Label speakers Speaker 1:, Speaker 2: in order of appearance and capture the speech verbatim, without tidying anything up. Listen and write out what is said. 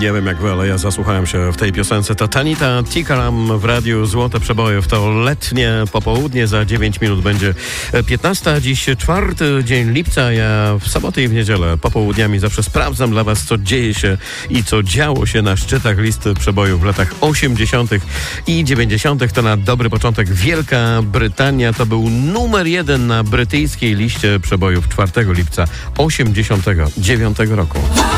Speaker 1: Nie wiem jak wy, ale ja zasłuchałem się w tej piosence. To Tanita Tikaram w Radiu Złote Przebojów. To letnie popołudnie, za dziewięć minut będzie piętnasta. Dziś czwarty dzień lipca. Ja w sobotę i w niedzielę popołudniami zawsze sprawdzam dla was, co dzieje się i co działo się na szczytach listy przebojów w latach osiemdziesiątych i dziewięćdziesiątych. To na dobry początek Wielka Brytania. To był numer jeden na brytyjskiej liście przebojów czwartego lipca osiemdziesiątego dziewiątego roku.